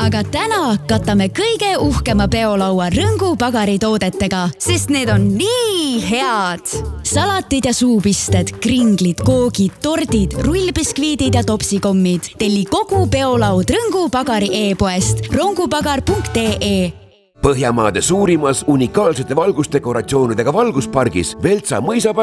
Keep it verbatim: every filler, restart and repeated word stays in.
aga täna katame kõige uhkema peolaua Rõngu Pagari toodetega, sest need on nii head. Salatid ja suupisted, kringlid, koogid, tordid, rullbiskviidid ja topsikommid. Telli kogu peolaud Rõngu Pagari e-poest rongupagar punkt ee. Põhjamaade suurimas unikaalsete valgusdekoratsioonidega valguspargis Veltsa mõisapark